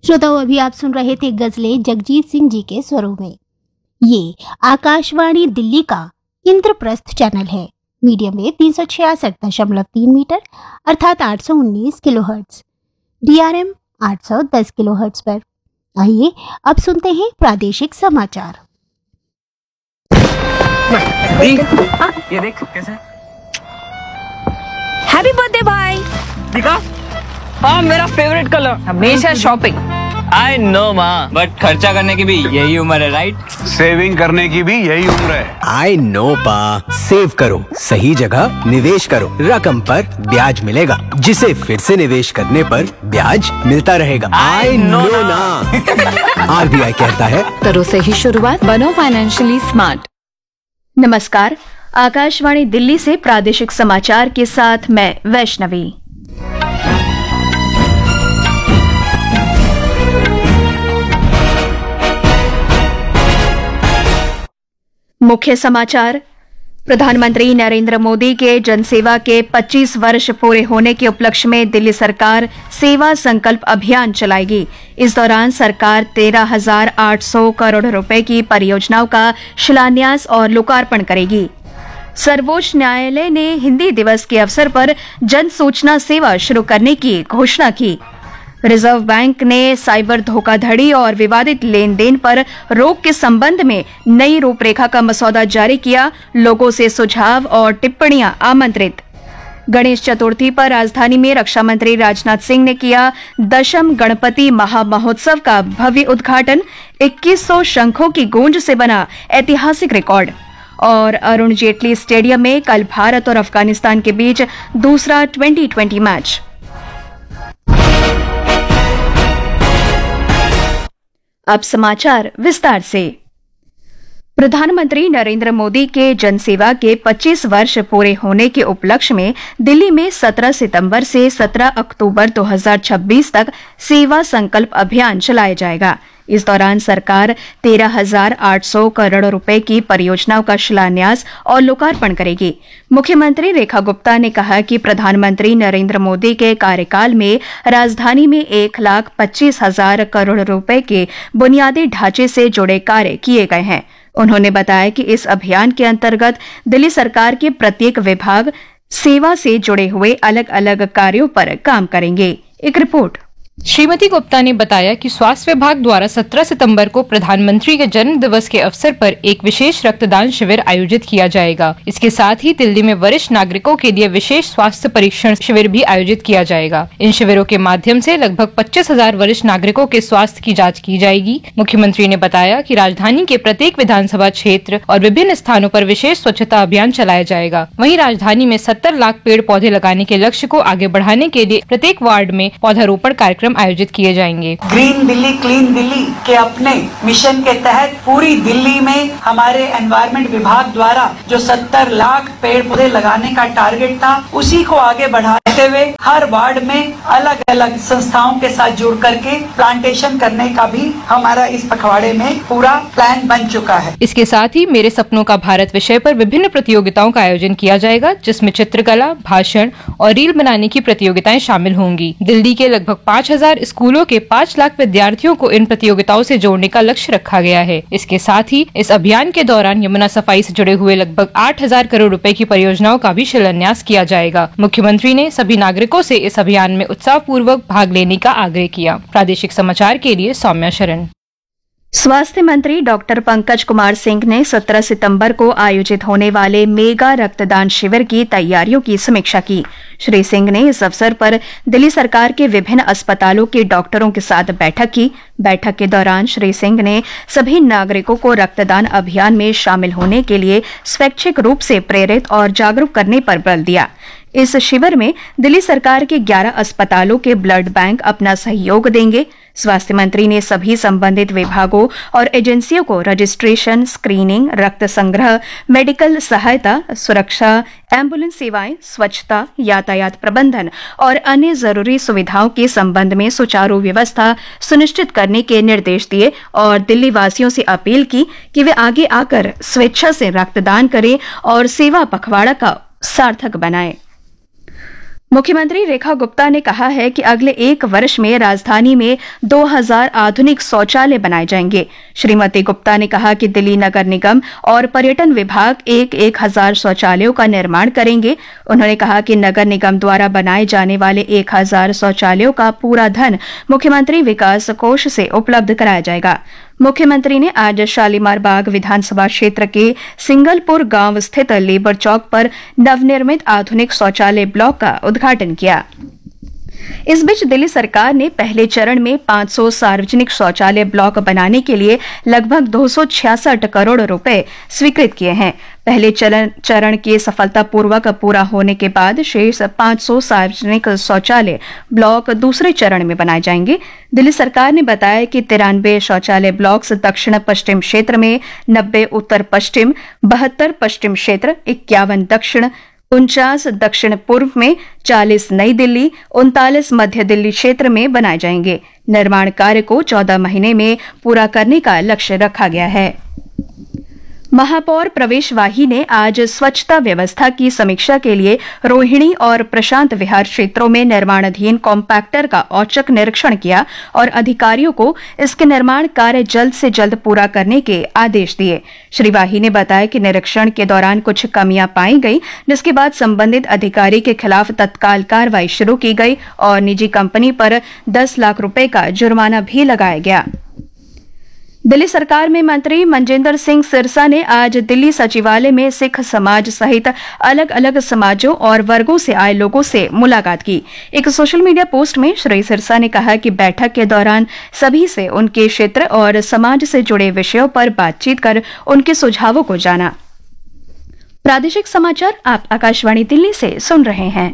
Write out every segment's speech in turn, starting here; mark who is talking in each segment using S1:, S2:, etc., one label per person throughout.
S1: श्रोताओं, अभी आप सुन रहे थे गजलें जगजीत सिंह जी के स्वरों में। ये आकाशवाणी दिल्ली का इंद्रप्रस्थ चैनल है। मीडियम में 366.3 मीटर अर्थात 819 किलोहर्ट्ज, DRM 810 किलोहर्ट्ज पर। आइए अब सुनते हैं प्रादेशिक समाचार।
S2: ये देख कैसे।
S3: हैप्पी बर्थडे भाई।
S2: दिखा। हाँ, मेरा फेवरेट कलर।
S3: हमेशा शॉपिंग।
S2: आई नो माँ, बट खर्चा करने की भी यही उम्र है, राइट?
S4: सेविंग करने की भी यही उम्र है।
S5: आई नो पा, सेव करो, सही जगह निवेश करो, रकम पर ब्याज मिलेगा, जिसे फिर से निवेश करने पर ब्याज मिलता रहेगा। आई नो ना। RBI कहता है,
S3: करो सही शुरुआत, बनो फाइनेंशियली स्मार्ट। नमस्कार, आकाशवाणी दिल्ली से प्रादेशिक समाचार के साथ मैं वैष्णवी। मुख्य समाचार। प्रधानमंत्री नरेंद्र मोदी के जनसेवा के 25 वर्ष पूरे होने के उपलक्ष्य में दिल्ली सरकार सेवा संकल्प अभियान चलाएगी। इस दौरान सरकार 13,800 करोड़ रुपए की परियोजनाओं का शिलान्यास और लोकार्पण करेगी। सर्वोच्च न्यायालय ने हिंदी दिवस के अवसर पर जन सूचना सेवा शुरू करने की घोषणा की। रिजर्व बैंक ने साइबर धोखाधड़ी और विवादित लेन देन पर रोक के संबंध में नई रूपरेखा का मसौदा जारी किया। लोगों से सुझाव और टिप्पणियां आमंत्रित। गणेश चतुर्थी पर राजधानी में रक्षा मंत्री राजनाथ सिंह ने किया दशम गणपति महामहोत्सव का भव्य उद्घाटन। 2100 शंखों की गूंज से बना ऐतिहासिक रिकॉर्ड। और अरुण जेटली स्टेडियम में कल भारत और अफगानिस्तान के बीच दूसरा T20 मैच। अब समाचार विस्तार से। प्रधानमंत्री नरेंद्र मोदी के जनसेवा के 25 वर्ष पूरे होने के उपलक्ष्य में दिल्ली में 17 सितंबर से 17 अक्टूबर 2026 तक सेवा संकल्प अभियान चलाया जाएगा। इस दौरान सरकार 13,800 करोड़ रुपए की परियोजनाओं का शिलान्यास और लोकार्पण करेगी। मुख्यमंत्री रेखा गुप्ता ने कहा कि प्रधानमंत्री नरेंद्र मोदी के कार्यकाल में राजधानी में 1,25,000 करोड़ रुपए के बुनियादी ढांचे से जुड़े कार्य किए गए हैं। उन्होंने बताया कि इस अभियान के अंतर्गत दिल्ली सरकार के प्रत्येक विभाग सेवा से जुड़े हुए अलग अलग कार्यों पर काम करेंगे। एक रिपोर्ट।
S6: श्रीमती गुप्ता ने बताया कि स्वास्थ्य विभाग द्वारा 17 सितंबर को प्रधानमंत्री के जन्म दिवस के अवसर पर एक विशेष रक्तदान शिविर आयोजित किया जाएगा। इसके साथ ही दिल्ली में वरिष्ठ नागरिकों के लिए विशेष स्वास्थ्य परीक्षण शिविर भी आयोजित किया जाएगा। इन शिविरों के माध्यम से लगभग 25,000 वरिष्ठ नागरिकों के स्वास्थ्य की जाँच की जाएगी। मुख्यमंत्री ने बताया कि राजधानी के प्रत्येक विधानसभा क्षेत्र और विभिन्न स्थानों पर विशेष स्वच्छता अभियान चलाया जाएगा। वहीं राजधानी में 70 लाख पेड़ पौधे लगाने के लक्ष्य को आगे बढ़ाने के लिए प्रत्येक वार्ड में पौधारोपण कार्यक्रम आयोजित किए जाएंगे।
S7: ग्रीन दिल्ली क्लीन दिल्ली के अपने मिशन के तहत पूरी दिल्ली में हमारे एनवायरमेंट विभाग द्वारा जो 70 लाख पेड़ पौधे लगाने का टारगेट था, उसी को आगे बढ़ाते हुए हर वार्ड में अलग अलग संस्थाओं के साथ जुड़ करके प्लांटेशन करने का भी हमारा इस पखवाड़े में पूरा प्लान बन चुका है।
S6: इसके साथ ही मेरे सपनों का भारत विषय पर विभिन्न प्रतियोगिताओं का आयोजन किया जाएगा, जिसमें चित्रकला, भाषण और रील बनाने की प्रतियोगिताएं शामिल होंगी। दिल्ली के लगभग 5,000 स्कूलों के 5 लाख विद्यार्थियों को इन प्रतियोगिताओं से जोड़ने का लक्ष्य रखा गया है। इसके साथ ही इस अभियान के दौरान यमुना सफाई से जुड़े हुए लगभग 8,000 करोड़ रुपए की परियोजनाओं का भी शिलान्यास किया जाएगा। मुख्यमंत्री ने सभी नागरिकों से इस अभियान में उत्साहपूर्वक भाग लेने का आग्रह किया। प्रादेशिक समाचार के लिए सौम्या शरण।
S3: स्वास्थ्य मंत्री डॉक्टर पंकज कुमार सिंह ने 17 सितंबर को आयोजित होने वाले मेगा रक्तदान शिविर की तैयारियों की समीक्षा की। श्री सिंह ने इस अवसर पर दिल्ली सरकार के विभिन्न अस्पतालों के डॉक्टरों के साथ बैठक की। बैठक के दौरान श्री सिंह ने सभी नागरिकों को रक्तदान अभियान में शामिल होने के लिए स्वैच्छिक रूप से प्रेरित और जागरूक करने पर बल दिया। इस शिविर में दिल्ली सरकार के 11 अस्पतालों के ब्लड बैंक अपना सहयोग देंगे। स्वास्थ्य मंत्री ने सभी संबंधित विभागों और एजेंसियों को रजिस्ट्रेशन, स्क्रीनिंग, रक्त संग्रह, मेडिकल सहायता, सुरक्षा, एम्बुलेंस सेवाएं, स्वच्छता, यातायात प्रबंधन और अन्य जरूरी सुविधाओं के संबंध में सुचारू व्यवस्था सुनिश्चित करने के निर्देश दिए और दिल्ली वासियों से अपील की कि वे आगे आकर स्वेच्छा से रक्तदान करें और सेवा पखवाड़ा का सार्थक बनाएं। मुख्यमंत्री रेखा गुप्ता ने कहा है कि अगले 1 वर्ष में राजधानी में 2000 आधुनिक शौचालय बनाए जाएंगे। श्रीमती गुप्ता ने कहा कि दिल्ली नगर निगम और पर्यटन विभाग 1,000 शौचालयों का निर्माण करेंगे। उन्होंने कहा कि नगर निगम द्वारा बनाए जाने वाले 1000 शौचालयों का पूरा धन मुख्यमंत्री विकास कोष से उपलब्ध कराया जाएगा। मुख्यमंत्री ने आज शालीमार बाग विधानसभा क्षेत्र के सिंगलपुर गांव स्थित लेबर चौक पर नवनिर्मित आधुनिक शौचालय ब्लॉक का उद्घाटन किया। इस बीच दिल्ली सरकार ने पहले चरण में 500 सार्वजनिक शौचालय ब्लॉक बनाने के लिए लगभग 266 करोड़ रुपए स्वीकृत किए हैं। पहले चरण के सफलतापूर्वक पूरा होने के बाद शेष 500 सार्वजनिक शौचालय ब्लॉक दूसरे चरण में बनाए जाएंगे। दिल्ली सरकार ने बताया कि 93 शौचालय ब्लॉक्स दक्षिण पश्चिम क्षेत्र में, 90 उत्तर पश्चिम, 72 पश्चिम क्षेत्र, 51 दक्षिण, 49 दक्षिण पूर्व में, 40 नई दिल्ली, 39 मध्य दिल्ली क्षेत्र में बनाए जाएंगे। निर्माण कार्य को 14 महीने में पूरा करने का लक्ष्य रखा गया है। महापौर प्रवेश वाही ने आज स्वच्छता व्यवस्था की समीक्षा के लिए रोहिणी और प्रशांत विहार क्षेत्रों में निर्माणाधीन कॉम्पैक्टर का औचक निरीक्षण किया और अधिकारियों को इसके निर्माण कार्य जल्द से जल्द पूरा करने के आदेश दिए। श्री वाही ने बताया कि निरीक्षण के दौरान कुछ कमियां पाई गई, जिसके बाद संबंधित अधिकारी के खिलाफ तत्काल कार्रवाई शुरू की गई और निजी कंपनी पर 10 लाख रुपए का जुर्माना भी लगाया गया। दिल्ली सरकार में मंत्री मनजिंदर सिंह सिरसा ने आज दिल्ली सचिवालय में सिख समाज सहित अलग अलग समाजों और वर्गों से आए लोगों से मुलाकात की। एक सोशल मीडिया पोस्ट में श्री सिरसा ने कहा कि बैठक के दौरान सभी से उनके क्षेत्र और समाज से जुड़े विषयों पर बातचीत कर उनके सुझावों को जाना। प्रादेशिक समाचार आप आकाशवाणी दिल्ली से सुन रहे हैं।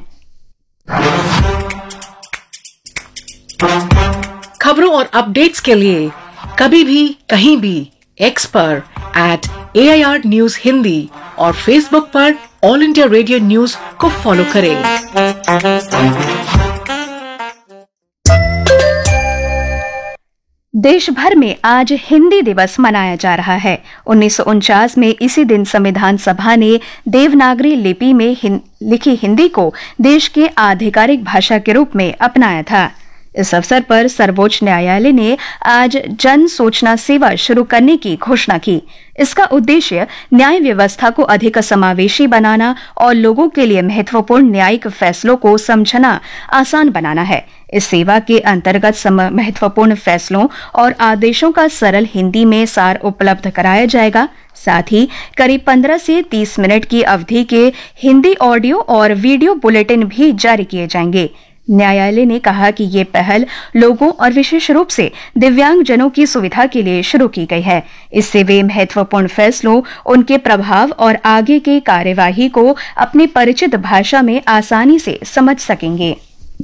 S8: खबरों और अपडेट्स के लिए कभी भी कहीं भी एक्स पर @AIR News हिंदी और फेसबुक पर ऑल इंडिया रेडियो न्यूज को फॉलो करें।
S3: देश भर में आज हिंदी दिवस मनाया जा रहा है। 1949 में इसी दिन संविधान सभा ने देवनागरी लिपि में लिखी हिंदी को देश के आधिकारिक भाषा के रूप में अपनाया था। इस अवसर पर सर्वोच्च न्यायालय ने आज जन सूचना सेवा शुरू करने की घोषणा की। इसका उद्देश्य न्याय व्यवस्था को अधिक समावेशी बनाना और लोगों के लिए महत्वपूर्ण न्यायिक फैसलों को समझना आसान बनाना है। इस सेवा के अंतर्गत महत्वपूर्ण फैसलों और आदेशों का सरल हिंदी में सार उपलब्ध कराया जाएगा। साथ ही करीब 15 से 30 मिनट की अवधि के हिंदी ऑडियो और वीडियो बुलेटिन भी जारी किए जाएंगे। न्यायालय ने कहा कि ये पहल लोगों और विशेष रूप से दिव्यांगजनों की सुविधा के लिए शुरू की गई है। इससे वे महत्वपूर्ण फैसलों, उनके प्रभाव और आगे की कार्यवाही को अपनी परिचित भाषा में आसानी से समझ सकेंगे।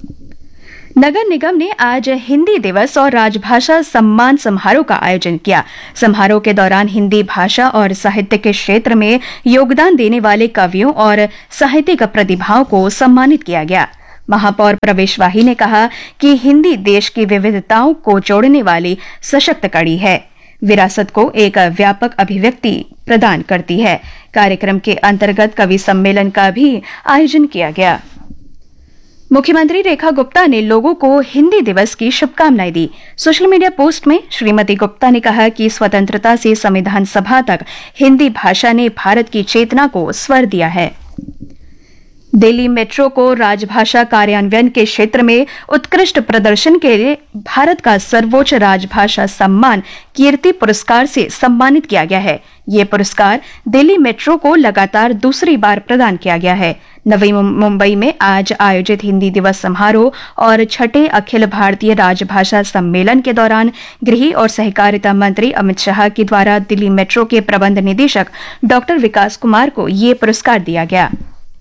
S3: नगर निगम ने आज हिंदी दिवस और राजभाषा सम्मान समारोह का आयोजन किया। समारोह के दौरान हिंदी भाषा और साहित्य के क्षेत्र में योगदान देने वाले कवियों और साहित्यिक प्रतिभाओं को सम्मानित किया गया। महापौर प्रवेश वाही ने कहा कि हिंदी देश की विविधताओं को जोड़ने वाली सशक्त कड़ी है, विरासत को एक व्यापक अभिव्यक्ति प्रदान करती है। कार्यक्रम के अंतर्गत कवि सम्मेलन का भी आयोजन किया गया। मुख्यमंत्री रेखा गुप्ता ने लोगों को हिंदी दिवस की शुभकामनाएं दी। सोशल मीडिया पोस्ट में श्रीमती गुप्ता ने कहा कि स्वतंत्रता से संविधान सभा तक हिंदी भाषा ने भारत की चेतना को स्वर दिया है। दिल्ली मेट्रो को राजभाषा कार्यान्वयन के क्षेत्र में उत्कृष्ट प्रदर्शन के लिए भारत का सर्वोच्च राजभाषा सम्मान कीर्ति पुरस्कार से सम्मानित किया गया है। ये पुरस्कार दिल्ली मेट्रो को लगातार दूसरी बार प्रदान किया गया है। नवी मुंबई में आज आयोजित हिंदी दिवस समारोह और छठे अखिल भारतीय राजभाषा सम्मेलन के दौरान गृह और सहकारिता मंत्री अमित शाह के द्वारा दिल्ली मेट्रो के प्रबंध निदेशक डॉक्टर विकास कुमार को ये पुरस्कार दिया गया।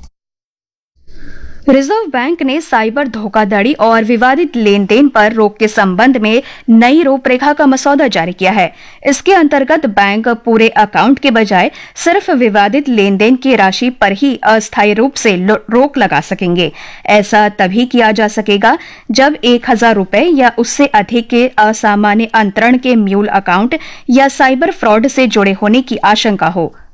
S3: रिजर्व बैंक ने साइबर धोखाधड़ी और विवादित लेन देन पर रोक के संबंध में नई रूपरेखा का मसौदा जारी किया है। इसके अंतर्गत बैंक पूरे अकाउंट के बजाय सिर्फ विवादित लेन देन की राशि पर ही अस्थायी रूप से रोक लगा सकेंगे। ऐसा तभी किया जा सकेगा जब 1000 रुपए या उससे अधिक के असामान्य अंतरण के म्यूल अकाउंट या साइबर फ्रॉड से जुड़े होने की आशंका हो।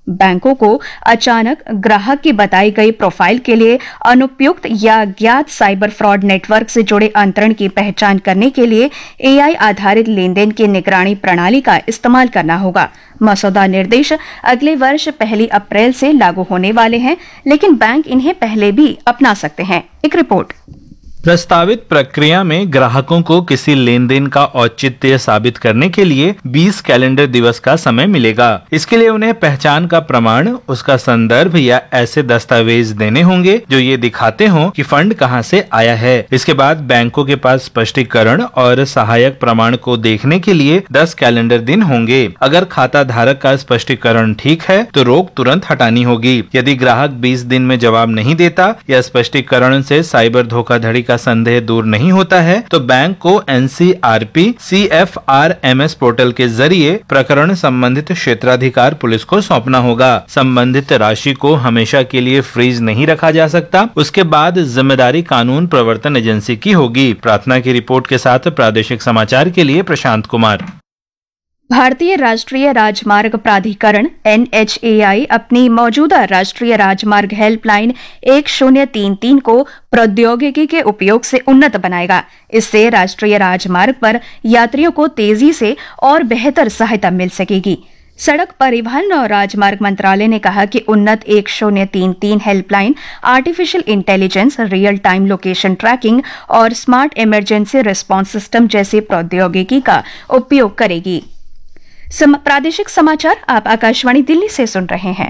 S3: बैंकों को अचानक ग्राहक की बताई गई प्रोफाइल के लिए अनुपयुक्त या ज्ञात साइबर फ्रॉड नेटवर्क से जुड़े अंतरण की पहचान करने के लिए एआई आधारित लेनदेन की निगरानी प्रणाली का इस्तेमाल करना होगा। मसौदा निर्देश अगले वर्ष 1 अप्रैल से लागू होने वाले हैं, लेकिन बैंक इन्हें पहले भी अपना सकते हैं। एक रिपोर्ट।
S9: प्रस्तावित प्रक्रिया में ग्राहकों को किसी लेन देन का औचित्य साबित करने के लिए 20 कैलेंडर दिवस का समय मिलेगा। इसके लिए उन्हें पहचान का प्रमाण, उसका संदर्भ या ऐसे दस्तावेज देने होंगे जो ये दिखाते हों कि फंड कहां से आया है। इसके बाद बैंकों के पास स्पष्टीकरण और सहायक प्रमाण को देखने के लिए 10 कैलेंडर दिन होंगे। अगर खाता धारक का स्पष्टीकरण ठीक है तो रोक तुरंत हटानी होगी। यदि ग्राहक 20 दिन में जवाब नहीं देता या स्पष्टीकरण से साइबर धोखाधड़ी का संदेह दूर नहीं होता है तो बैंक को NCRP CFRMS पोर्टल के जरिए प्रकरण संबंधित क्षेत्राधिकार पुलिस को सौंपना होगा। संबंधित राशि को हमेशा के लिए फ्रीज नहीं रखा जा सकता। उसके बाद जिम्मेदारी कानून प्रवर्तन एजेंसी की होगी। प्रार्थना की रिपोर्ट के साथ प्रादेशिक समाचार के लिए प्रशांत कुमार।
S3: भारतीय राष्ट्रीय राजमार्ग प्राधिकरण NHAI अपनी मौजूदा राष्ट्रीय राजमार्ग हेल्पलाइन 1033 को प्रौद्योगिकी के उपयोग से उन्नत बनाएगा। इससे राष्ट्रीय राजमार्ग पर यात्रियों को तेजी से और बेहतर सहायता मिल सकेगी। सड़क परिवहन और राजमार्ग मंत्रालय ने कहा कि उन्नत 1033 helpline artificial intelligence, real time location tracking और स्मार्ट इमरजेंसी रिस्पांस सिस्टम जैसी प्रौद्योगिकी का उपयोग करेगी। प्रादेशिक समाचार आप आकाशवाणी दिल्ली से सुन रहे हैं।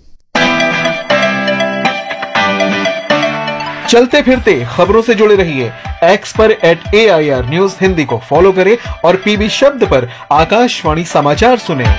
S10: चलते फिरते खबरों से जुड़े रहिए। एक्स पर @AIR न्यूज हिंदी को फॉलो करें और PB शब्द पर आकाशवाणी समाचार सुनें।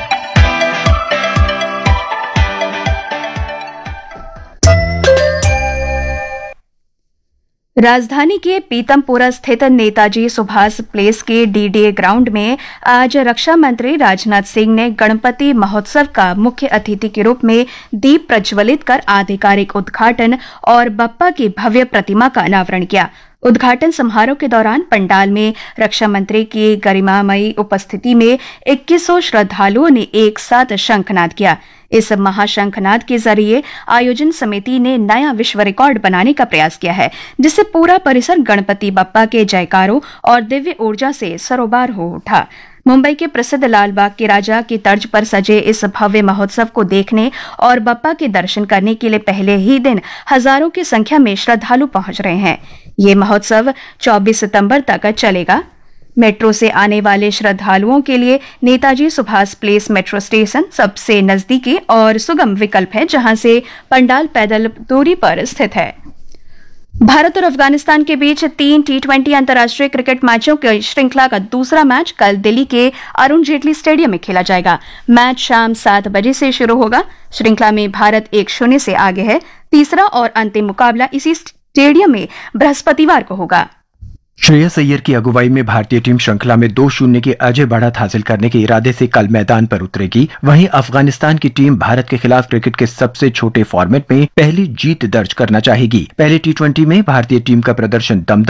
S3: राजधानी के पीतमपुरा स्थित नेताजी सुभाष प्लेस के DDA ग्राउंड में आज रक्षा मंत्री राजनाथ सिंह ने गणपति महोत्सव का मुख्य अतिथि के रूप में दीप प्रज्वलित कर आधिकारिक उद्घाटन और बप्पा की भव्य प्रतिमा का अनावरण किया। उद्घाटन समारोह के दौरान पंडाल में रक्षा मंत्री की गरिमामयी उपस्थिति में 2100 श्रद्धालुओं ने एक साथ शंखनाद किया। इस महाशंखनाद के जरिए आयोजन समिति ने नया विश्व रिकॉर्ड बनाने का प्रयास किया है, जिससे पूरा परिसर गणपति बप्पा के जयकारों और दिव्य ऊर्जा से सरोबार हो उठा। मुंबई के प्रसिद्ध लाल बाग के राजा की तर्ज पर सजे इस भव्य महोत्सव को देखने और बप्पा के दर्शन करने के लिए पहले ही दिन हजारों की संख्या में श्रद्धालु पहुंच रहे हैं। ये महोत्सव 24 सितंबर तक चलेगा। मेट्रो से आने वाले श्रद्धालुओं के लिए Netaji Subhash place metro station सबसे नजदीकी और सुगम विकल्प है, जहां से पंडाल पैदल दूरी पर स्थित है। भारत और अफगानिस्तान के बीच 3 T20 अंतर्राष्ट्रीय क्रिकेट मैचों की श्रृंखला का दूसरा मैच कल दिल्ली के अरुण जेटली स्टेडियम में खेला जाएगा। मैच शाम 7 बजे से शुरू होगा। श्रृंखला में भारत 1-0 से आगे है। तीसरा और अंतिम मुकाबला इसी स्टेडियम में बृहस्पतिवार को होगा।
S11: श्रेयस अय्यर की अगुवाई में भारतीय टीम श्रृंखला में 2-0 की अजय बढ़त हासिल करने के इरादे से कल मैदान पर उतरेगी। वहीं अफगानिस्तान की टीम भारत के खिलाफ क्रिकेट के सबसे छोटे फॉर्मेट में पहली जीत दर्ज करना चाहेगी। पहले T20 में भारतीय टीम का प्रदर्शन दमदार